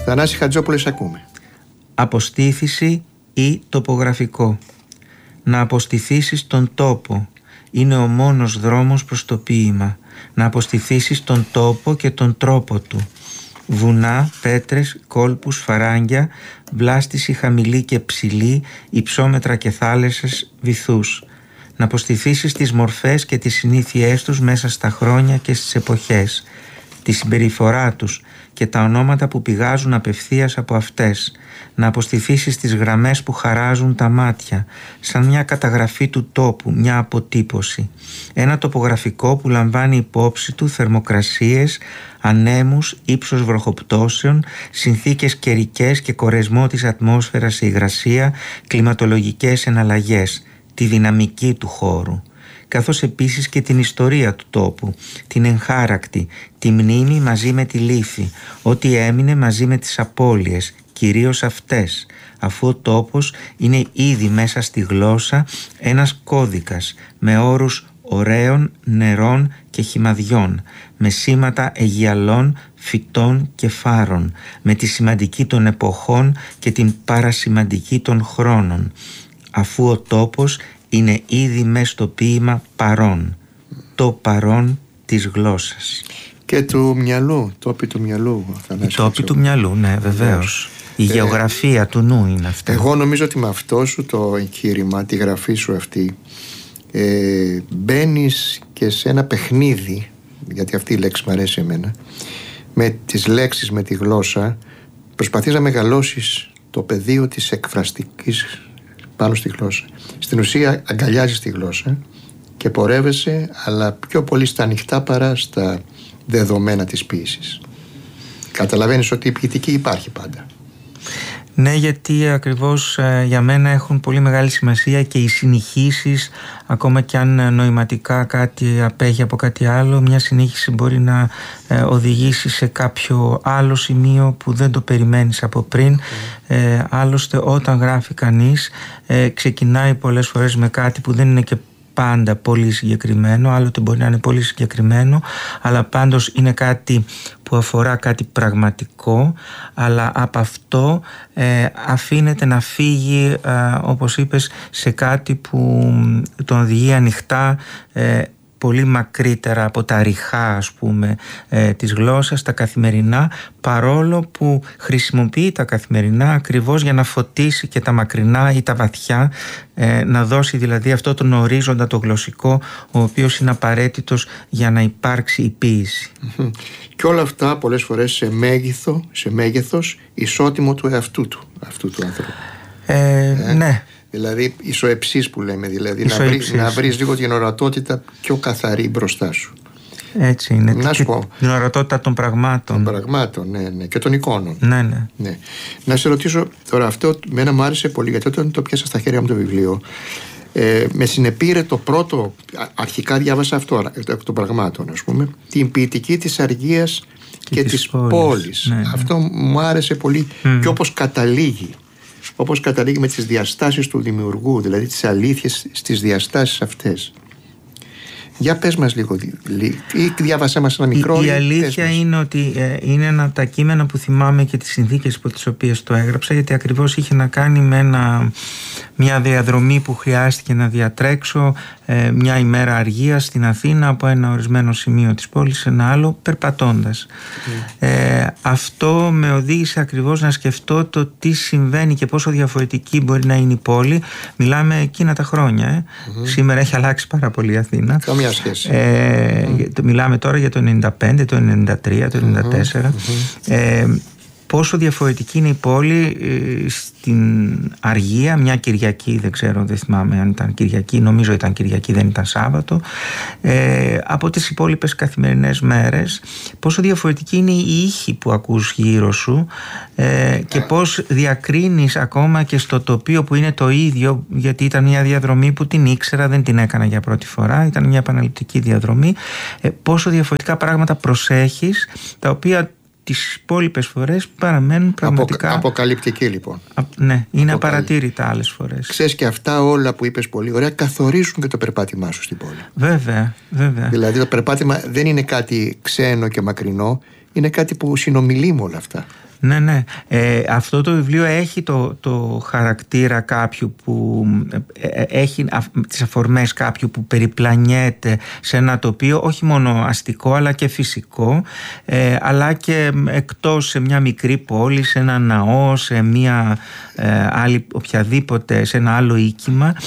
Θανάση Χατζόπουλε, ακούμε. Αποστήθηση ή τοπογραφικό. Να αποστηθήσεις τον τόπο είναι ο μόνος δρόμος προς το ποίημα. Να αποστηθήσεις τον τόπο και τον τρόπο του. Βουνά, πέτρες, κόλπους, φαράγγια, βλάστηση χαμηλή και ψηλή, υψόμετρα και θάλασσες, βυθούς. Να αποστηθήσεις τις μορφές και τις συνήθειές τους μέσα στα χρόνια και στις εποχές, τη συμπεριφορά τους και τα ονόματα που πηγάζουν απευθείας από αυτές. Να αποστηθήσεις τις γραμμές που χαράζουν τα μάτια, σαν μια καταγραφή του τόπου, μια αποτύπωση. Ένα τοπογραφικό που λαμβάνει υπόψη του θερμοκρασίες, ανέμους, ύψος βροχοπτώσεων, συνθήκες καιρικές και κορεσμό της ατμόσφαιρας σε υγρασία, κλιματολογικές εναλλαγές, τη δυναμική του χώρου, καθώς επίσης και την ιστορία του τόπου, την εγχάρακτη, τη μνήμη μαζί με τη λύθη, ό,τι έμεινε μαζί με τις απώλειες, κυρίως αυτές, αφού ο τόπος είναι ήδη μέσα στη γλώσσα ένας κώδικας με όρους ωραίων, νερών και χυμαδιών, με σήματα αιγιαλών, φυτών και φάρων, με τη σημαντική των εποχών και την παρασημαντική των χρόνων, αφού ο τόπος είναι ήδη μες στο ποίημα παρόν, το παρόν της γλώσσας. Και του μυαλού, τόποι του μυαλού. Οι τόποι του μυαλού, ναι, βεβαίως. Η γεωγραφία του νου είναι αυτή. Εγώ νομίζω ότι με αυτό σου το εγχείρημα, τη γραφή σου αυτή, μπαίνεις και σε ένα παιχνίδι, γιατί αυτή η λέξη μου αρέσει εμένα, με τις λέξεις, με τη γλώσσα, προσπαθείς να μεγαλώσεις το πεδίο της εκφραστικής πάνω στη γλώσσα. Στην ουσία αγκαλιάζεις τη γλώσσα και πορεύεσαι, αλλά πιο πολύ στα ανοιχτά παρά στα δεδομένα της ποίησης. Καταλαβαίνεις ότι η ποιητική υπάρχει πάντα. Ναι, γιατί ακριβώς για μένα έχουν πολύ μεγάλη σημασία και οι συνεχίσεις, ακόμα κι αν νοηματικά κάτι απέχει από κάτι άλλο, μια συνέχιση μπορεί να οδηγήσει σε κάποιο άλλο σημείο που δεν το περιμένεις από πριν. Άλλωστε όταν γράφει κανείς ξεκινάει πολλές φορές με κάτι που δεν είναι και πάντα πολύ συγκεκριμένο, άλλοτε μπορεί να είναι πολύ συγκεκριμένο, αλλά πάντως είναι κάτι που αφορά κάτι πραγματικό, αλλά από αυτό αφήνεται να φύγει, όπως είπες, σε κάτι που τον οδηγεί ανοιχτά πολύ μακρύτερα από τα ριχά, ας πούμε, της γλώσσας, τα καθημερινά, παρόλο που χρησιμοποιεί τα καθημερινά ακριβώς για να φωτίσει και τα μακρινά ή τα βαθιά, να δώσει δηλαδή αυτό τον ορίζοντα το γλωσσικό, ο οποίος είναι απαραίτητος για να υπάρξει η ποίηση. Και όλα αυτά πολλές φορές σε μέγεθος ισότιμο του εαυτού του, αυτού του άνθρωπου. Ναι. Δηλαδή ισοεψής που λέμε, δηλαδή να βρεις λίγο την ορατότητα πιο καθαρή μπροστά σου. Έτσι είναι. Να σου πω. Την ορατότητα των πραγμάτων. Των πραγμάτων, ναι, και των εικόνων. Ναι. Να σε ρωτήσω τώρα, αυτό μένα μου άρεσε πολύ, γιατί όταν το πιάσα στα χέρια μου το βιβλίο, με συνεπήρε το πρώτο, αρχικά διάβασα αυτό εκ των πραγμάτων, ας πούμε, την ποιητική της αργίας και της πόλης. Ναι. Αυτό μου άρεσε πολύ και όπως καταλήγει με τις διαστάσεις του δημιουργού, δηλαδή τις αλήθειες στις διαστάσεις αυτές. Για πες μας λίγο, ή διάβασέ μας ένα μικρό. Η αλήθεια είναι ότι είναι ένα από τα κείμενα που θυμάμαι και τις συνθήκες από τις οποίες το έγραψα, γιατί ακριβώς είχε να κάνει με μια διαδρομή που χρειάστηκε να διατρέξω μια ημέρα αργίας στην Αθήνα, από ένα ορισμένο σημείο της πόλης σε ένα άλλο, περπατώντας. Αυτό με οδήγησε ακριβώς να σκεφτώ το τι συμβαίνει και πόσο διαφορετική μπορεί να είναι η πόλη. Μιλάμε εκείνα τα χρόνια. Σήμερα έχει αλλάξει πάρα πολύ η Αθήνα. Καμία σχέση. Μιλάμε τώρα για το 95, το 93, το 94. Πόσο διαφορετική είναι η πόλη στην Αργία, μια Κυριακή, δεν θυμάμαι αν ήταν Κυριακή, νομίζω ήταν Κυριακή, δεν ήταν Σάββατο, από τις υπόλοιπες καθημερινές μέρες. Πόσο διαφορετική είναι η ήχη που ακούς γύρω σου και πώς διακρίνεις ακόμα και στο τοπίο που είναι το ίδιο, γιατί ήταν μια διαδρομή που την ήξερα, δεν την έκανα για πρώτη φορά, ήταν μια επαναληπτική διαδρομή, πόσο διαφορετικά πράγματα προσέχεις, τα οποία τις υπόλοιπες φορές παραμένουν πραγματικά αποκαλυπτική, λοιπόν. Ναι, είναι απαρατήρητα άλλες φορές. Ξέρεις, και αυτά όλα που είπες πολύ ωραία καθορίζουν και το περπάτημά σου στην πόλη. Βέβαια. Δηλαδή το περπάτημα δεν είναι κάτι ξένο και μακρινό, είναι κάτι που συνομιλεί με όλα αυτά. Ναι. Αυτό το βιβλίο έχει το χαρακτήρα κάποιου που έχει τις αφορμές κάποιου που περιπλανιέται σε ένα τοπίο όχι μόνο αστικό αλλά και φυσικό, αλλά και εκτός, σε μια μικρή πόλη, σε ένα ναό, σε μια άλλη οποιαδήποτε, σε ένα άλλο οίκημα,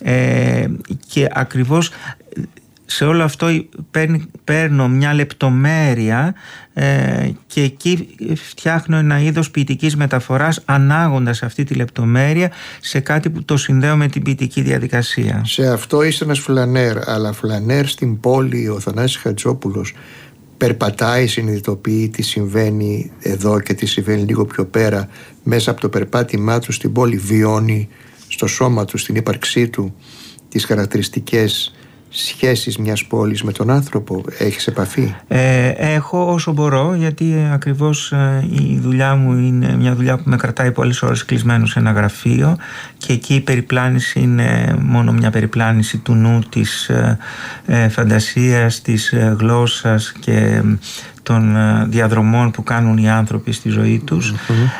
και ακριβώς σε όλο αυτό παίρνω μια λεπτομέρεια και εκεί φτιάχνω ένα είδος ποιητικής μεταφοράς, ανάγοντας αυτή τη λεπτομέρεια σε κάτι που το συνδέω με την ποιητική διαδικασία. Σε αυτό είσαι ένας φλανέρ, αλλά φλανέρ στην πόλη. Ο Θανάσης Χατζόπουλος περπατάει, συνειδητοποιεί τι συμβαίνει εδώ και τι συμβαίνει λίγο πιο πέρα. Μέσα από το περπάτημά του στην πόλη βιώνει στο σώμα του, στην ύπαρξή του, τις χαρακτηριστικές σχέσεις μιας πόλης με τον άνθρωπο. Έχεις επαφή? Έχω όσο μπορώ, γιατί ακριβώς η δουλειά μου είναι μια δουλειά που με κρατάει πολλές ώρες κλεισμένο σε ένα γραφείο, και εκεί η περιπλάνηση είναι μόνο μια περιπλάνηση του νου, της φαντασίας, της γλώσσας και των διαδρομών που κάνουν οι άνθρωποι στη ζωή τους.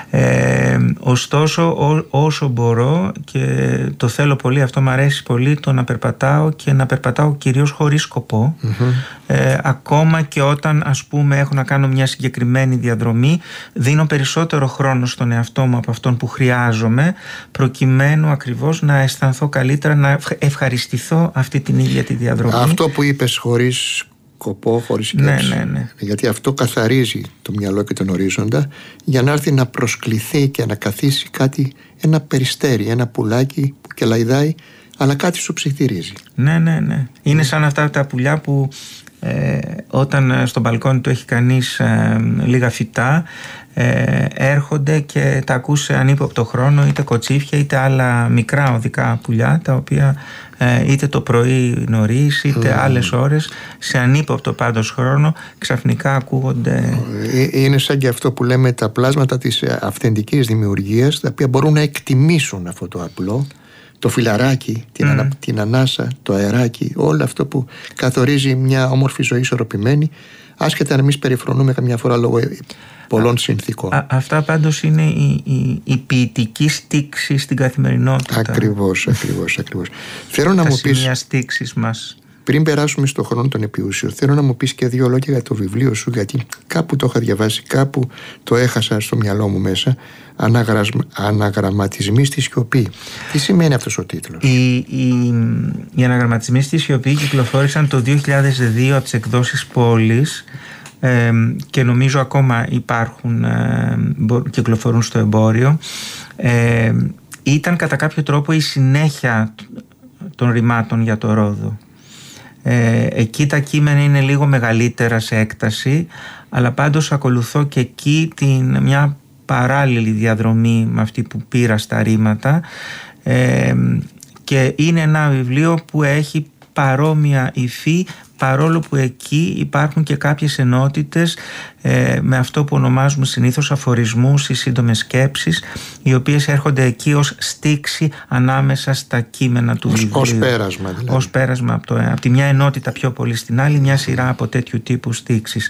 Ωστόσο, όσο μπορώ, και το θέλω πολύ, αυτό μου αρέσει πολύ, το να περπατάω, και να περπατάω κυρίως χωρίς σκοπό. Ακόμα και όταν, ας πούμε, έχω να κάνω μια συγκεκριμένη διαδρομή, δίνω περισσότερο χρόνο στον εαυτό μου από αυτόν που χρειάζομαι, προκειμένου ακριβώς να αισθανθώ καλύτερα, να ευχαριστηθώ αυτή την ίδια τη διαδρομή. Αυτό που είπες, χωρίς σκοπό, χωρίς σκέψη. Ναι. Γιατί αυτό καθαρίζει το μυαλό και τον ορίζοντα, για να έρθει να προσκληθεί και να καθίσει κάτι, ένα περιστέρι, ένα πουλάκι που κελαϊδάει, αλλά κάτι σου ψιθυρίζει. Ναι. Είναι σαν αυτά τα πουλιά που όταν στο μπαλκόνι του έχει κανείς λίγα φυτά, έρχονται και τα ακούς σε ανύποπτο χρόνο, είτε κοτσίφια είτε άλλα μικρά οδικά πουλιά, τα οποία είτε το πρωί νωρίς είτε άλλες ώρες, σε ανύποπτο πάντως χρόνο, ξαφνικά ακούγονται. Είναι σαν και αυτό που λέμε τα πλάσματα της αυθεντικής δημιουργίας, τα οποία μπορούν να εκτιμήσουν αυτό το απλό, το φιλαράκι, την ανάσα, το αεράκι, όλο αυτό που καθορίζει μια όμορφη ζωή ισορροπημένη, άσχετα αν εμείς περιφρονούμε καμιά φορά λόγω πολλών συνθήκων. Αυτά πάντως είναι η ποιητική στίξη στην καθημερινότητα. Ακριβώς. Θέλω να μου πεις, σημεία στίξης μας. Πριν περάσουμε στον χρόνο των επιούσιων, θέλω να μου πεις και δύο λόγια για το βιβλίο σου, γιατί κάπου το είχα διαβάσει, κάπου το έχασα στο μυαλό μου μέσα. Αναγραμματισμοί στη σιωπή. Τι σημαίνει αυτός ο τίτλος? Οι αναγραμματισμοί στη σιωπή κυκλοφόρησαν το 2002 από τις εκδόσεις Πόλης, και νομίζω ακόμα υπάρχουν, κυκλοφορούν στο εμπόριο. Ήταν κατά κάποιο τρόπο η συνέχεια των ρημάτων για το Ρόδο. Εκεί τα κείμενα είναι λίγο μεγαλύτερα σε έκταση, αλλά πάντως ακολουθώ και εκεί μια παράλληλη διαδρομή με αυτή που πήρα στα ρήματα, και είναι ένα βιβλίο που έχει παρόμοια υφή, παρόλο που εκεί υπάρχουν και κάποιες ενότητες με αυτό που ονομάζουμε συνήθως αφορισμούς ή σύντομες σκέψεις, οι οποίες έρχονται εκεί ως στίξη ανάμεσα στα κείμενα του βιβλίου. Ως πέρασμα δηλαδή. Ως πέρασμα από τη μια ενότητα πιο πολύ στην άλλη, μια σειρά από τέτοιου τύπου στίξεις.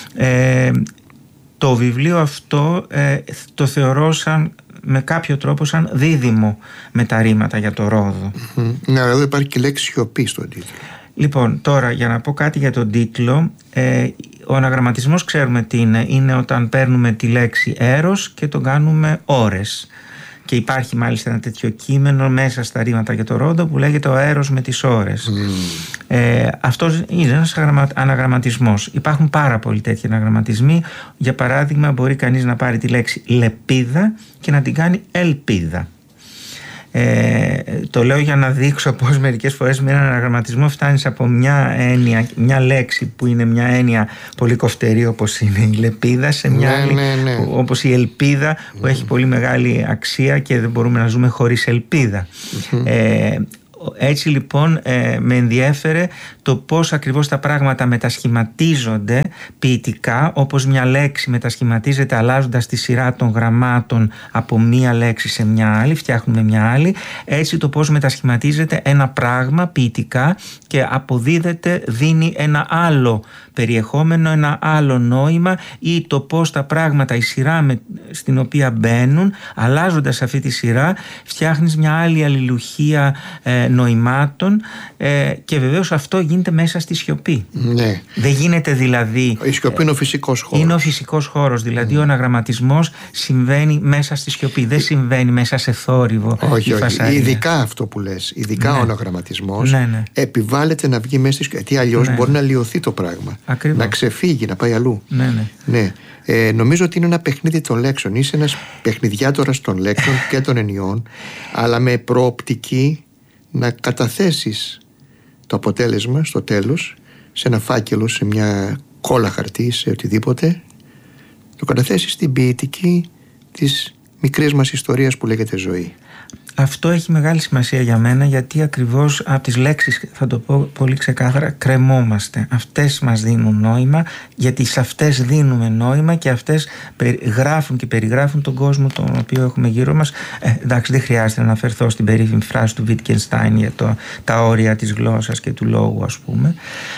Το βιβλίο αυτό το θεωρώ με κάποιο τρόπο σαν δίδυμο με τα ρήματα για το Ρόδο. Ναι, εδώ υπάρχει και λέξη σιωπή στον τίτλο. Λοιπόν, τώρα για να πω κάτι για τον τίτλο, ο αναγραμματισμός ξέρουμε τι είναι. Είναι όταν παίρνουμε τη λέξη έρος και τον κάνουμε ώρες. Και υπάρχει μάλιστα ένα τέτοιο κείμενο μέσα στα ρήματα για το Ρόδο που λέγεται ο αέρος με τις ώρες. Αυτός είναι ένας αναγραμματισμός. Υπάρχουν πάρα πολλοί τέτοιοι αναγραμματισμοί. Για παράδειγμα, μπορεί κανείς να πάρει τη λέξη λεπίδα και να την κάνει ελπίδα. Το λέω για να δείξω πως μερικές φορές με έναν αναγραμματισμό φτάνεις από μια έννοια, μια λέξη που είναι μια έννοια πολύ κοφτερή όπως είναι η λεπίδα, σε μια άλλη όπως η ελπίδα που έχει πολύ μεγάλη αξία και δεν μπορούμε να ζούμε χωρίς ελπίδα. Έτσι λοιπόν με ενδιέφερε το πώς ακριβώς τα πράγματα μετασχηματίζονται ποιητικά, όπως μια λέξη μετασχηματίζεται αλλάζοντας τη σειρά των γραμμάτων από μία λέξη σε μια άλλη, φτιάχνουμε μια άλλη. Έτσι το πώς μετασχηματίζεται ένα πράγμα ποιητικά και αποδίδεται, δίνει ένα άλλο περιεχόμενο, ένα άλλο νόημα, ή το πώς τα πράγματα, η σειρά στην οποία μπαίνουν, αλλάζοντας αυτή τη σειρά φτιάχνεις μια άλλη αλληλουχία νοημάτων, και βεβαίως αυτό γίνεται μέσα στη σιωπή. Ναι. Δεν γίνεται δηλαδή... Η σιωπή είναι ο φυσικός χώρος. Είναι ο φυσικός χώρος, δηλαδή ο αναγραμματισμός συμβαίνει μέσα στη σιωπή, δεν συμβαίνει μέσα σε θόρυβο. Όχι. Ειδικά αυτό που λες, ειδικά ο αναγραμματισμός επιβάλλεται να βγει μέσα στη σιωπή, γιατί αλλιώς μπορεί να λιωθεί το πράγμα. Ακριβώς. Να ξεφύγει, να πάει αλλού. Ναι. Νομίζω ότι είναι ένα παιχνίδι των λέξεων. Είσαι ένας παιχνιδιάτορας των λέξεων και των ενιών, αλλά με προοπτική να καταθέσεις το αποτέλεσμα στο τέλος σε ένα φάκελο, σε μια κόλλα χαρτί, σε οτιδήποτε, το καταθέσεις στην ποιητική της μικρής μας ιστορίας που λέγεται ζωή. Αυτό έχει μεγάλη σημασία για μένα, γιατί ακριβώς από τις λέξεις, θα το πω πολύ ξεκάθαρα, κρεμόμαστε. Αυτές μας δίνουν νόημα, γιατί σε αυτές δίνουμε νόημα και αυτές γράφουν και περιγράφουν τον κόσμο τον οποίο έχουμε γύρω μας. Εντάξει, δεν χρειάζεται να αναφερθώ στην περίφημη φράση του Wittgenstein για τα όρια της γλώσσας και του λόγου, ας πούμε.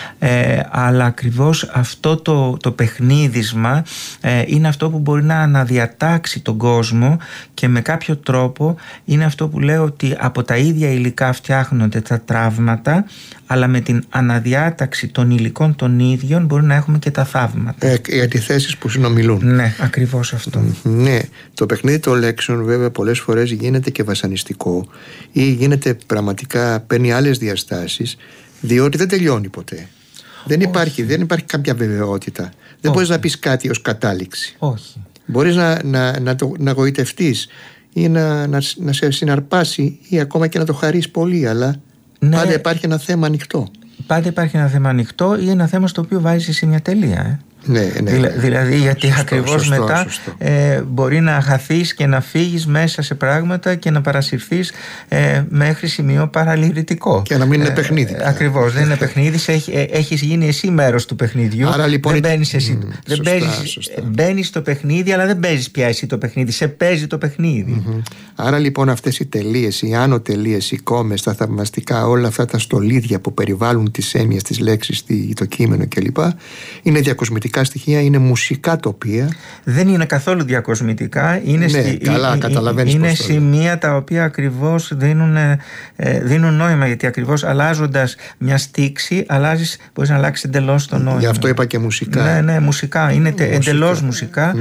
Αλλά ακριβώς αυτό το παιχνίδισμα είναι αυτό που μπορεί να αναδιατάξει τον κόσμο, και με κάποιο τρόπο είναι αυτό που λέω, ότι από τα ίδια υλικά φτιάχνονται τα τραύματα, αλλά με την αναδιάταξη των υλικών των ίδιων μπορεί να έχουμε και τα θαύματα. Οι αντιθέσεις που συνομιλούν. Ναι, ακριβώς αυτό. Ναι, το παιχνίδι των λέξεων βέβαια πολλές φορές γίνεται και βασανιστικό, ή γίνεται πραγματικά, παίρνει άλλες διαστάσεις, διότι δεν τελειώνει ποτέ. Δεν υπάρχει κάποια βεβαιότητα. Δεν μπορείς να πεις κάτι ως κατάληξη. Όχι. Μπορείς να γοητευτείς ή να σε συναρπάσει, ή ακόμα και να το χαρείς πολύ, αλλά πάντα υπάρχει ένα θέμα ανοιχτό. Πάντα υπάρχει ένα θέμα ανοιχτό, ή ένα θέμα στο οποίο βάζεις εσύ μια τελεία. Ναι. Δηλαδή, γιατί ακριβώς μετά μπορεί να χαθείς και να φύγεις μέσα σε πράγματα και να παρασυρθείς μέχρι σημείο παραλυρητικό. Και να μην είναι παιχνίδι. Ακριβώς, δεν είναι παιχνίδι, έχεις γίνει εσύ μέρος του παιχνιδιού. Άρα λοιπόν δεν μπαίνεις εσύ. Μπαίνεις στο παιχνίδι, αλλά δεν παίζεις πια εσύ το παιχνίδι, σε παίζει το παιχνίδι. Άρα λοιπόν αυτές οι τελείες, οι άνω τελείες, οι κόμες, τα θαυμαστικά, όλα αυτά τα στολίδια που περιβάλλουν τις έννοιες, τις λέξεις, το κείμενο κλπ. Είναι διακοσμητικά στοιχεία, είναι μουσικά τοπία. Δεν είναι καθόλου διακοσμητικά. Είναι σημεία τα οποία ακριβώς δίνουν νόημα, γιατί ακριβώς αλλάζοντας μια στίξη μπορείς να αλλάξεις εντελώς το νόημα. Γι' αυτό είπα και μουσικά. Ναι, μουσικά. Είναι εντελώς μουσικά.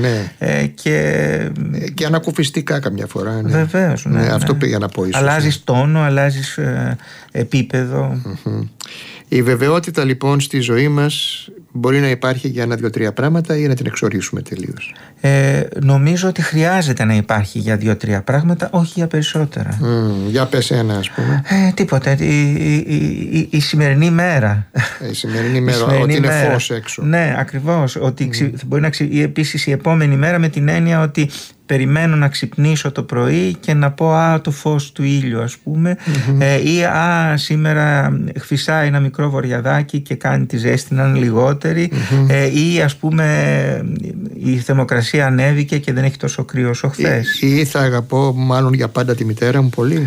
Και ανακουφιστικά καμιά φορά. Βεβαίως. Αυτό πήγα να πω ίσως. Αλλάζεις τόνο, αλλάζεις επίπεδο. Η βεβαιότητα λοιπόν στη ζωή μας μπορεί να υπάρχει για 1-2-3 πράγματα, ή να την εξορίσουμε τελείως? Νομίζω ότι χρειάζεται να υπάρχει για 2-3 πράγματα, όχι για περισσότερα. Για πες ένα, ας πούμε. Τίποτα. Η σημερινή μέρα. Η σημερινή μέρα, ότι είναι φως έξω. Ναι, ακριβώς. Ότι μπορεί να επίσης η επόμενη μέρα, με την έννοια ότι περιμένω να ξυπνήσω το πρωί και να πω το φως του ήλιου, ας πούμε, ή σήμερα φυσάει ένα μικρό βορειαδάκι και κάνει τη ζέστη να είναι λιγότερη, ή ας πούμε η θερμοκρασία ανέβηκε και δεν έχει τόσο κρύο όσο χθες. Ή θα αγαπώ μάλλον για πάντα τη μητέρα μου πολύ.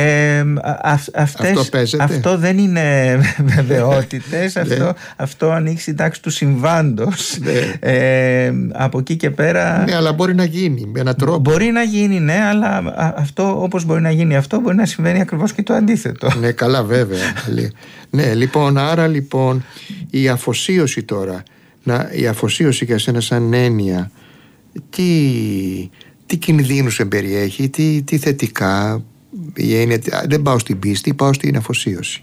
Αυτό δεν είναι βεβαιότητες. Αυτό ανοίξει την τάξη του συμβάντος. Από εκεί και πέρα. Ναι, αλλά μπορεί να γίνει με έναν τρόπο. Μπορεί να γίνει, ναι, αλλά αυτό, όπως μπορεί να γίνει αυτό, μπορεί να συμβαίνει ακριβώς και το αντίθετο. Ναι, καλά, βέβαια. Ναι, λοιπόν, άρα λοιπόν η αφοσίωση τώρα, η αφοσίωση για σένα σαν έννοια, τι κινδύνους εμπεριέχει, τι θετικά? Η έννοια, δεν πάω στην πίστη, πάω στην αφοσίωση.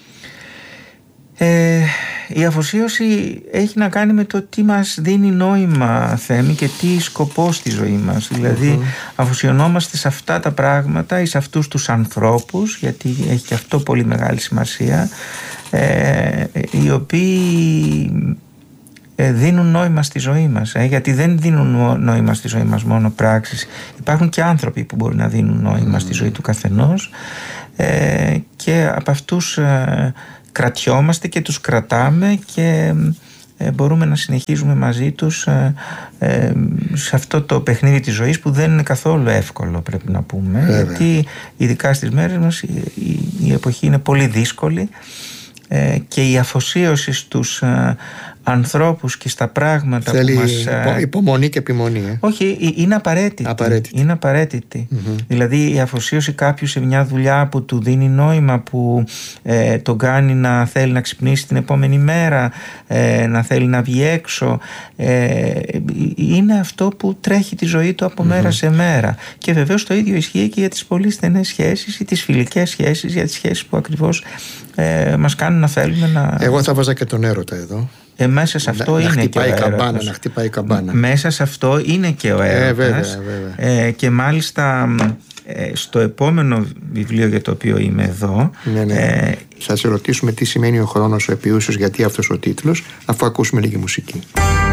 Η αφοσίωση έχει να κάνει με το τι μας δίνει νόημα, Θέμη, και τι σκοπό στη ζωή μας. Δηλαδή αφοσιωνόμαστε σε αυτά τα πράγματα ή σε αυτούς τους ανθρώπους, γιατί έχει και αυτό πολύ μεγάλη σημασία, οι οποίοι δίνουν νόημα στη ζωή μας, γιατί δεν δίνουν νόημα στη ζωή μας μόνο πράξεις. Υπάρχουν και άνθρωποι που μπορεί να δίνουν νόημα στη ζωή του καθενός, και από αυτούς κρατιόμαστε και τους κρατάμε και μπορούμε να συνεχίζουμε μαζί τους σε αυτό το παιχνίδι της ζωής, που δεν είναι καθόλου εύκολο, πρέπει να πούμε. Γιατί ειδικά στις μέρες μας η εποχή είναι πολύ δύσκολη, και η αφοσίωση στους ανθρώπους και στα πράγματα θέλει που μας... υπομονή και επιμονή. Όχι, είναι απαραίτητη. Είναι απαραίτητη. Δηλαδή η αφοσίωση κάποιου σε μια δουλειά που του δίνει νόημα, που τον κάνει να θέλει να ξυπνήσει την επόμενη μέρα, να θέλει να βγει έξω, είναι αυτό που τρέχει τη ζωή του από μέρα σε μέρα. Και βεβαίως το ίδιο ισχύει και για τις πολύ στενές σχέσεις ή τις φιλικές σχέσεις, για τις σχέσεις που ακριβώς μας κάνουν να θέλουμε να... Εγώ θα βάζα και τον έρωτα εδώ. Μέσα σε αυτό είναι και ο έρωτας. Να χτυπάει καμπάνα. Μέσα σε αυτό είναι και ο έρωτας. Βέβαια. Και μάλιστα στο επόμενο βιβλίο για το οποίο είμαι εδώ... Θα σε ρωτήσουμε τι σημαίνει ο χρόνος ο επιούσιος, γιατί αυτός ο τίτλος, αφού ακούσουμε λίγη μουσική.